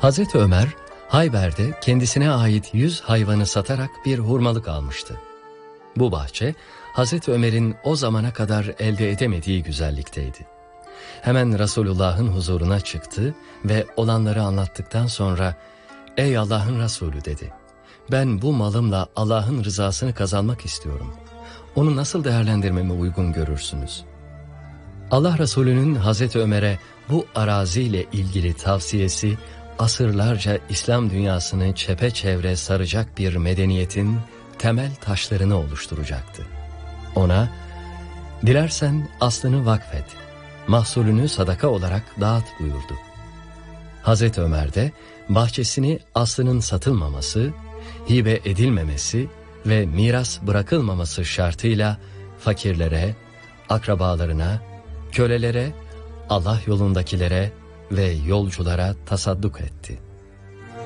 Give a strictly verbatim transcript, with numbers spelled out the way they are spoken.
Hazreti Ömer, Hayber'de kendisine ait yüz hayvanı satarak bir hurmalık almıştı. Bu bahçe, Hazreti Ömer'in o zamana kadar elde edemediği güzellikteydi. Hemen Resulullah'ın huzuruna çıktı ve olanları anlattıktan sonra, "Ey Allah'ın Resulü," dedi. "Ben bu malımla Allah'ın rızasını kazanmak istiyorum. Onu nasıl değerlendirmemi uygun görürsünüz?" Allah Resulü'nün Hazreti Ömer'e bu araziyle ilgili tavsiyesi, asırlarca İslam dünyasını çepeçevre saracak bir medeniyetin temel taşlarını oluşturacaktı. Ona, "Dilersen aslını vakfet, mahsulünü sadaka olarak dağıt," buyurdu. Hazreti Ömer de bahçesini aslının satılmaması, hibe edilmemesi ve miras bırakılmaması şartıyla fakirlere, akrabalarına, kölelere, Allah yolundakilere ve yolculara tasadduk etti.